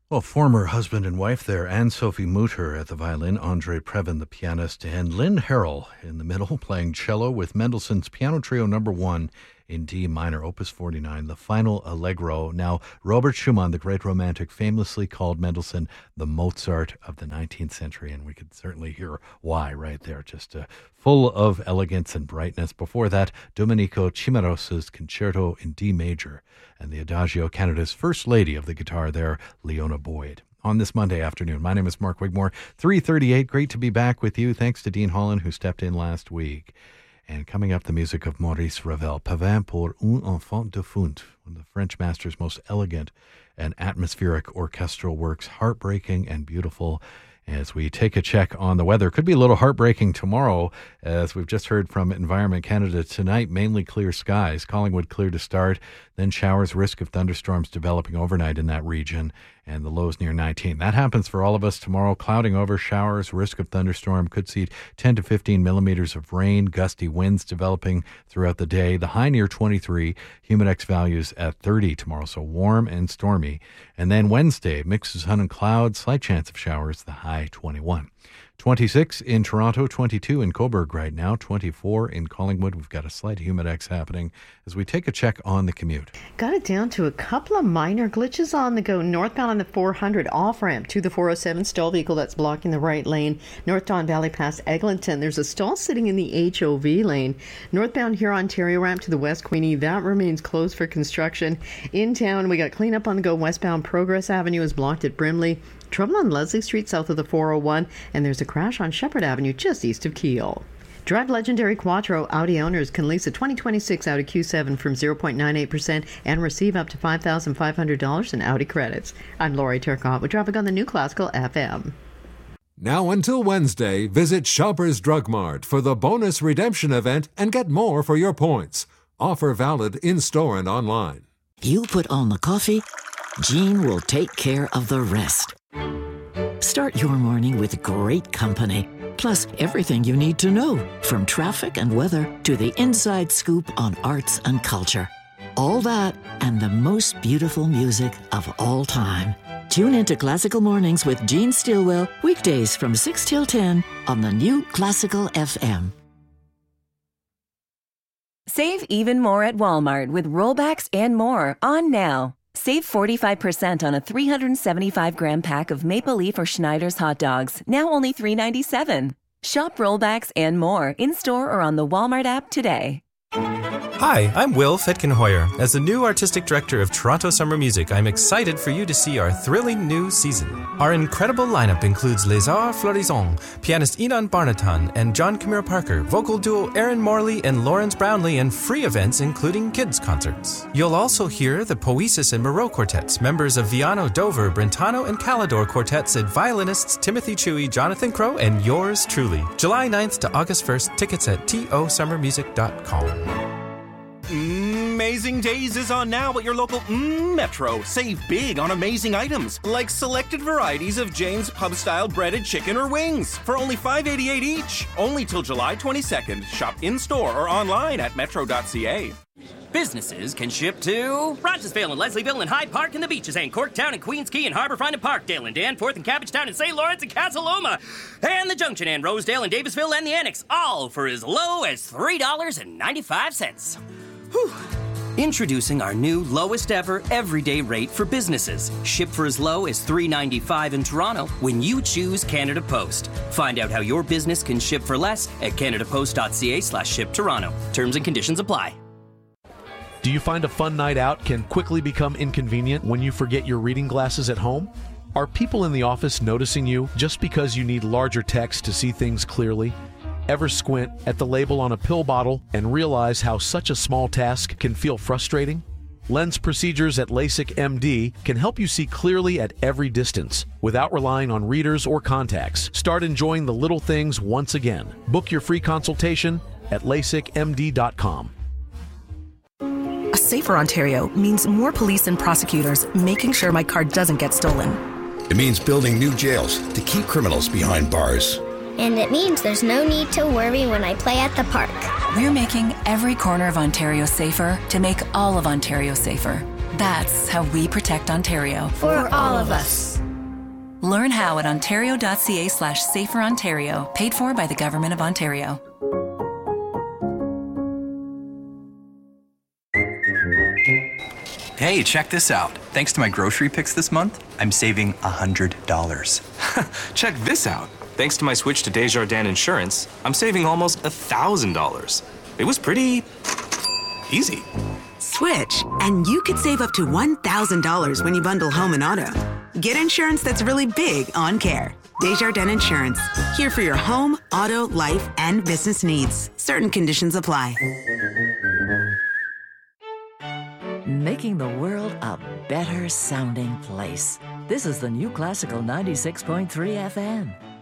Well, former husband and wife there, Anne-Sophie Mutter at the violin, Andre Previn, the pianist, and Lynn Harrell in the middle playing cello with Mendelssohn's Piano Trio No. 1 in D minor, Opus 49, the final Allegro. Now, Robert Schumann, the great romantic, famously called Mendelssohn the Mozart of the 19th century, and we could certainly hear why right there, just full of elegance and brightness. Before that, Domenico Cimarosa's Concerto in D major, and the Adagio, Canada's first lady of the guitar there, Leona Boyd. On this Monday afternoon, my name is Mark Wigmore, 3:38. Great to be back with you. Thanks to Dean Holland, who stepped in last week. And coming up, the music of Maurice Ravel, Pavin pour un enfant de Fount, one of the French master's most elegant and atmospheric orchestral works, heartbreaking and beautiful. As we take a check on the weather, could be a little heartbreaking tomorrow, as we've just heard from Environment Canada. Tonight, mainly clear skies. Collingwood clear to start, then showers, risk of thunderstorms developing overnight in that region, and the lows near 19. That happens for all of us tomorrow. Clouding over, showers, risk of thunderstorm, could see 10 to 15 millimeters of rain, gusty winds developing throughout the day. The high near 23, humidex values at 30 tomorrow, so warm and stormy. And then Wednesday, mix of sun and clouds, slight chance of showers, the high 21. 26 in Toronto, 22 in Cobourg right now, 24 in Collingwood. We've got a slight humidex happening as we take a check on the commute. Got it down to a couple of minor glitches on the go. Northbound on the 400 off-ramp to the 407, stall vehicle that's blocking the right lane. North Don Valley past Eglinton, there's a stall sitting in the HOV lane. Northbound here Ontario ramp to the West Queenie, that remains closed for construction. In town, we got cleanup on the go. Westbound Progress Avenue is blocked at Brimley. Trouble on Leslie Street south of the 401, and there's a crash on Shepherd Avenue just east of Keele. Drive legendary Quattro. Audi owners can lease a 2026 Audi Q7 from 0.98% and receive up to $5,500 in Audi credits. I'm Lori Turcotte with traffic on the New Classical FM. Now until Wednesday, visit Shoppers Drug Mart for the bonus redemption event and get more for your points. Offer valid in-store and online. You put on the coffee, Jean will take care of the rest. Start your morning with great company, plus everything you need to know, from traffic and weather to the inside scoop on arts and culture. All that and the most beautiful music of all time. Tune into Classical Mornings with Jean Stilwell, weekdays from 6 till 10 on the New Classical FM. Save even more at Walmart with rollbacks and more on now. Save 45% on a 375-gram pack of Maple Leaf or Schneider's hot dogs, now only $3.97. Shop rollbacks and more in-store or on the Walmart app today. Hi, I'm Will Fitkin-Hoyer. As the new artistic director of Toronto Summer Music, I'm excited for you to see our thrilling new season. Our incredible lineup includes Les Arts Florissants, pianist Enon Barnatan and John Camille Parker, vocal duo Aaron Morley and Lawrence Brownlee, and free events including kids' concerts. You'll also hear the Poesis and Moreau quartets, members of Viano, Dover, Brentano, and Calidor quartets, and violinists Timothy Chewy, Jonathan Crow, and yours truly. July 9th to August 1st, tickets at tosummermusic.com. Amazing Days is on now at your local Metro. Save big on amazing items, like selected varieties of Jane's Pub-style breaded chicken or wings for only $5.88 each. Only till July 22nd. Shop in-store or online at metro.ca. Businesses can ship to Rochesville and Leslieville and Hyde Park and the Beaches and Corktown and Queens Quay and Harbourfront and Parkdale and Danforth and Cabbagetown and St. Lawrence and Casa Loma and the Junction and Rosedale and Davisville and the Annex, all for as low as $3.95. Whew. Introducing our new lowest ever everyday rate for businesses. Ship for as low as $3.95 in Toronto when you choose Canada Post. Find out how your business can ship for less at canadapost.ca/shiptoronto. Terms and conditions apply. Do you find a fun night out can quickly become inconvenient when you forget your reading glasses at home? Are people in the office noticing you just because you need larger text to see things clearly? Ever squint at the label on a pill bottle and realize how such a small task can feel frustrating? Lens procedures at LASIK MD can help you see clearly at every distance without relying on readers or contacts. Start enjoying the little things once again. Book your free consultation at LASIKMD.com. A safer Ontario means more police and prosecutors making sure my car doesn't get stolen. It means building new jails to keep criminals behind bars. And it means there's no need to worry when I play at the park. We're making every corner of Ontario safer to make all of Ontario safer. That's how we protect Ontario. For all of us. Learn how at ontario.ca/saferontario. Paid for by the Government of Ontario. Hey, check this out. Thanks to my grocery picks this month, I'm saving $100. Check this out. Thanks to my switch to Desjardins Insurance, I'm saving almost $1,000. It was pretty easy. Switch, and you could save up to $1,000 when you bundle home and auto. Get insurance that's really big on care. Desjardins Insurance. Here for your home, auto, life, and business needs. Certain conditions apply. Making the world a better sounding place. This is the New Classical 96.3 FM.